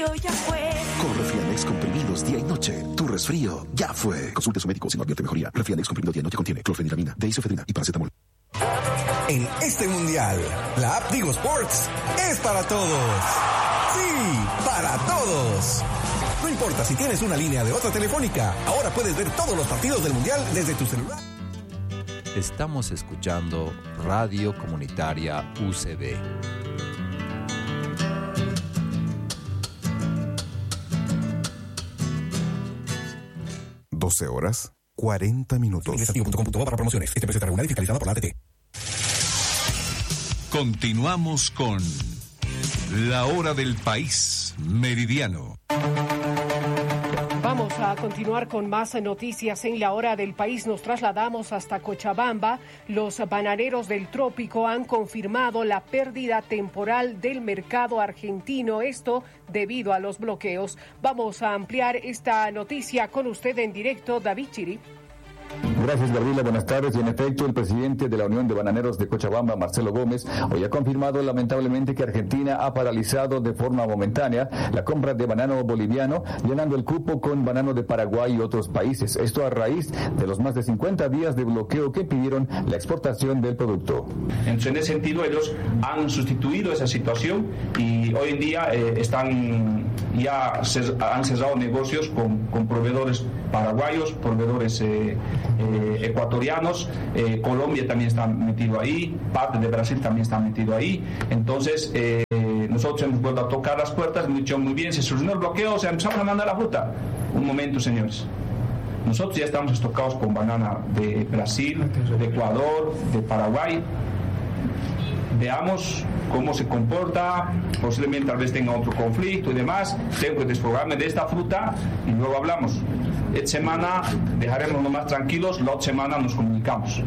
Ya fue. Con Refianex comprimidos día y noche, tu resfrío ya fue. Consulte a su médico si no advierte mejoría. Refianex comprimido día y noche contiene clorfeniramina, deisofedrina y paracetamol. En este mundial, la app Tigo Sports es para todos. Sí, para todos. No importa si tienes una línea de otra telefónica, ahora puedes ver todos los partidos del mundial desde tu celular. Estamos escuchando Radio Comunitaria UCB. Horas 40 minutos. Para promociones. Este precio está regulado y fiscalizado por la ATT. Continuamos con La Hora del País Meridiano. Vamos a continuar con más noticias en La Hora del País. Nos trasladamos hasta Cochabamba. Los bananeros del trópico han confirmado la pérdida temporal del mercado argentino, esto debido a los bloqueos. Vamos a ampliar esta noticia con usted en directo, David Chiri. Gracias, Gabriela. Buenas tardes. Y en efecto, el presidente de la Unión de Bananeros de Cochabamba, Marcelo Gómez, hoy ha confirmado lamentablemente que Argentina ha paralizado de forma momentánea la compra de banano boliviano, llenando el cupo con banano de Paraguay y otros países. Esto a raíz de los más de 50 días de bloqueo que impidieron la exportación del producto. Entonces, en ese sentido, ellos han sustituido esa situación y hoy en día han cerrado negocios con proveedores paraguayos, proveedores ecuatorianos, Colombia también está metido ahí, parte de Brasil también está metido ahí. Entonces nosotros hemos vuelto a tocar las puertas, hemos dicho muy bien, se solucionó el bloqueo, se empezamos a mandar la fruta. Un momento, señores, nosotros ya estamos estocados con banana de Brasil, de Ecuador, de Paraguay. Veamos cómo se comporta, posiblemente tal vez tenga otro conflicto y demás, tengo que desfogarme de esta fruta y luego hablamos. Esta semana dejaremos más tranquilos, la otra semana nos comunicamos,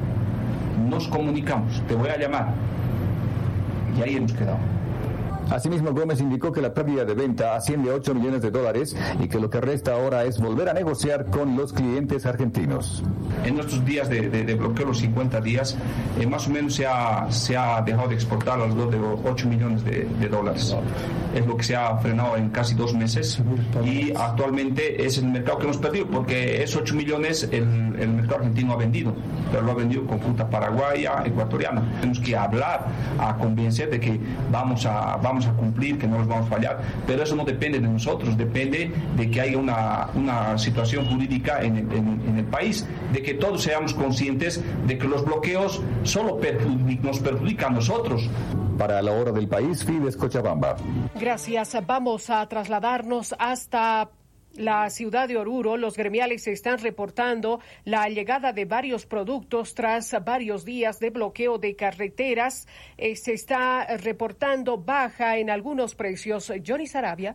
te voy a llamar y ahí hemos quedado. Asimismo, Gómez indicó que la pérdida de venta asciende a $8 millones y que lo que resta ahora es volver a negociar con los clientes argentinos. En nuestros días de bloqueo, los 50 días, más o menos se ha dejado de exportar alrededor de $8 millones. Es lo que se ha frenado en casi 2 meses y actualmente es el mercado que hemos perdido, porque esos 8 millones el mercado argentino ha vendido, pero lo ha vendido con fruta paraguaya, ecuatoriana. Tenemos que hablar, a convencer de que vamos a cumplir, que no los vamos a fallar, pero eso no depende de nosotros, depende de que haya una situación jurídica en el país, de que todos seamos conscientes de que los bloqueos solo nos perjudican a nosotros. Para La Hora del País, Fides Cochabamba. Gracias. Vamos a trasladarnos hasta la ciudad de Oruro. Los gremiales están reportando la llegada de varios productos tras varios días de bloqueo de carreteras. Se está reportando baja en algunos precios. Johnny Sarabia.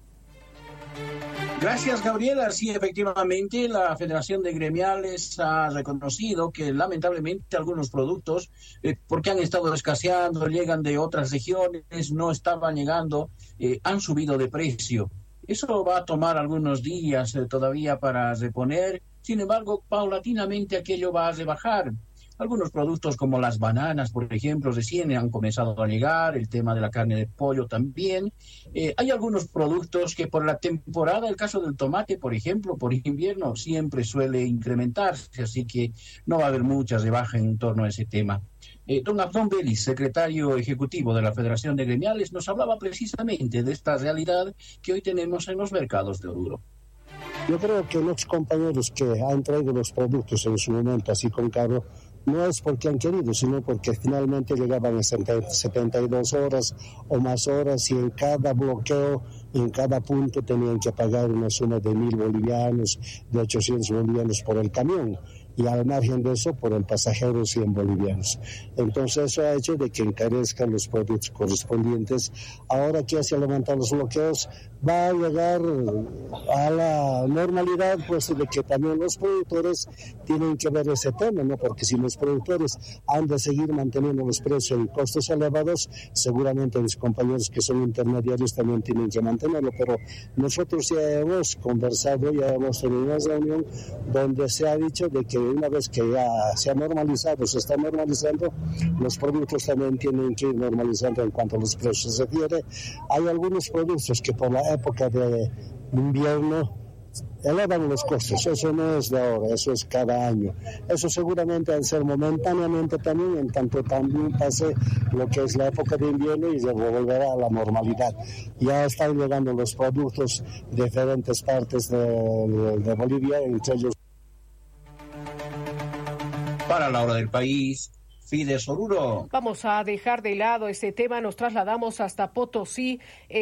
Gracias, Gabriela. Sí, efectivamente, la Federación de Gremiales ha reconocido que lamentablemente algunos productos, porque han estado escaseando, llegan de otras regiones, no estaban llegando, han subido de precio. Eso va a tomar algunos días todavía para reponer. Sin embargo, paulatinamente aquello va a rebajar. Algunos productos como las bananas, por ejemplo, recién han comenzado a llegar, el tema de la carne de pollo también. Hay algunos productos que por la temporada, el caso del tomate, por ejemplo, por invierno siempre suele incrementarse, así que no va a haber mucha rebaja en torno a ese tema. Don Abdón Vélez, secretario ejecutivo de la Federación de Gremiales, nos hablaba precisamente de esta realidad que hoy tenemos en los mercados de Oruro. Yo creo que los compañeros que han traído los productos en su momento así con carro, no es porque han querido, sino porque finalmente llegaban a 72 horas o más horas y en cada bloqueo, en cada punto tenían que pagar una suma de 1.000 bolivianos, de 800 bolivianos por el camión. Y al margen de eso, por el pasajero 100 bolivianos. Entonces eso ha hecho de que encarezcan los productos correspondientes. Ahora que se han levantado los bloqueos, va a llegar a la normalidad, pues de que también los productores tienen que ver ese tema, ¿no? Porque si los productores han de seguir manteniendo los precios y costos elevados, seguramente los compañeros que son intermediarios también tienen que mantenerlo. Pero nosotros ya hemos conversado, ya hemos tenido una reunión donde se ha dicho de que una vez que ya se ha normalizado, se está normalizando, los productos también tienen que ir normalizando en cuanto a los precios se refiere. Hay algunos productos que por la época de invierno elevan los costos, eso no es de ahora, eso es cada año. Eso seguramente al ser momentáneamente también, en tanto también pase lo que es la época de invierno y luego volverá a la normalidad. Ya están llegando los productos de diferentes partes de Bolivia, entre ellos. Para la hora del país, Fides Oruro. Vamos a dejar de lado este tema, nos trasladamos hasta Potosí.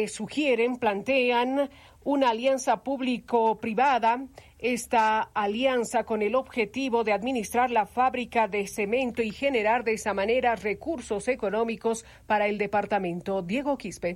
Plantean una alianza público-privada, esta alianza con el objetivo de administrar la fábrica de cemento y generar de esa manera recursos económicos para el departamento. Diego Quispe.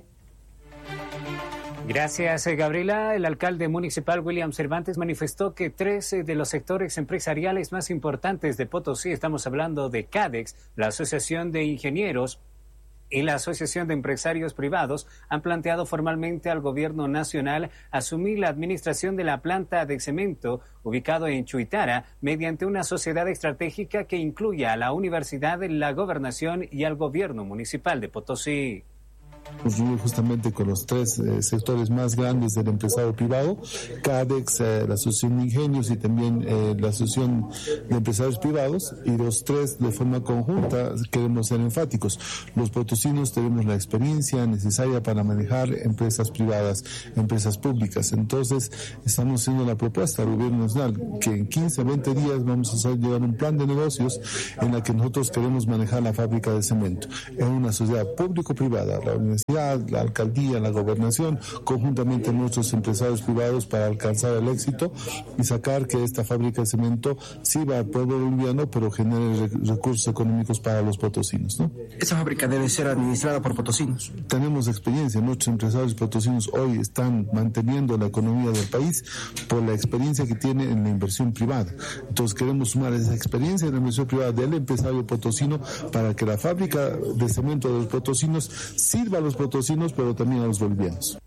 Gracias, Gabriela. El alcalde municipal William Cervantes manifestó que 3 de los sectores empresariales más importantes de Potosí, estamos hablando de CADEX, la Asociación de Ingenieros y la Asociación de Empresarios Privados, han planteado formalmente al gobierno nacional asumir la administración de la planta de cemento ubicado en Chuitara mediante una sociedad estratégica que incluya a la universidad, la gobernación y al gobierno municipal de Potosí. Justamente con los 3 sectores más grandes del empresario privado, CADEX, la Asociación de Ingenios y también la Asociación de Empresarios Privados, y los 3 de forma conjunta queremos ser enfáticos. Los potosinos tenemos la experiencia necesaria para manejar empresas privadas, empresas públicas. Entonces estamos haciendo la propuesta al gobierno nacional que en 15 a 20 días vamos a hacer llegar un plan de negocios en la que nosotros queremos manejar la fábrica de cemento. Es una sociedad público-privada, la universidad, la alcaldía, la gobernación, conjuntamente nuestros empresarios privados para alcanzar el éxito y sacar que esta fábrica de cemento sirva al pueblo boliviano, pero genere recursos económicos para los potosinos, ¿no? ¿Esa fábrica debe ser administrada por potosinos? Tenemos experiencia, nuestros empresarios potosinos hoy están manteniendo la economía del país por la experiencia que tienen en la inversión privada. Entonces queremos sumar esa experiencia en la inversión privada del empresario potosino para que la fábrica de cemento de los potosinos sirva a los potosinos, pero también a los bolivianos.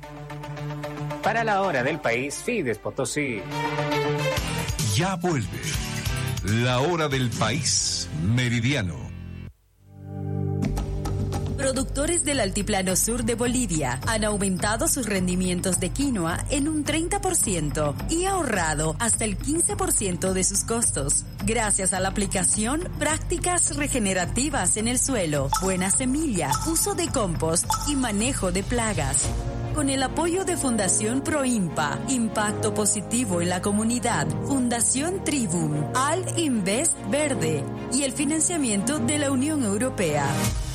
Para la hora del país, Fides Potosí. Ya vuelve la hora del país meridiano. Productores del altiplano sur de Bolivia han aumentado sus rendimientos de quinoa en un 30% y ahorrado hasta el 15% de sus costos, gracias a la aplicación prácticas regenerativas en el suelo, buena semilla, uso de compost y manejo de plagas. Con el apoyo de Fundación Proimpa, Impacto Positivo en la Comunidad, Fundación Tribum, Al Invest Verde y el financiamiento de la Unión Europea.